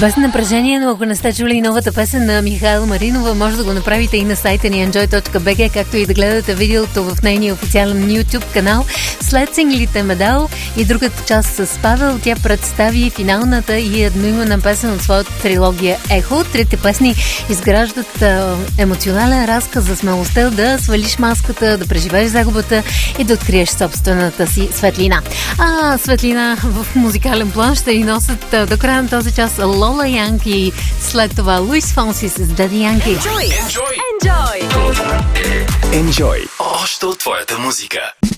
Без напрежение, но ако не сте чули новата песен на Михаела Маринова, може да го направите и на сайта ни enjoy.bg, както и да гледате видеото в нейния официален YouTube канал. След синглите Медал и другата част с Павел, тя представи финалната и едноименна песен от своята трилогия Ехо. Трите песни изграждат емоционален разказ за смелостта да свалиш маската, да преживееш загубата и да откриеш собствената си светлина. А светлина в музикален план ще и носят до края на този час Лола Янки и след това Луис Фонси с Дади Янки. Enjoy! Enjoy! Enjoy! Enjoy! Още от твоята музика.